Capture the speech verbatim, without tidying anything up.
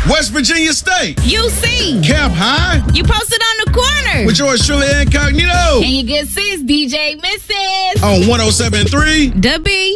West Virginia State. U C. Camp High. You posted on the corner. With yours truly, Incognito. And your good sis, D J Missus On one oh seven point three The B.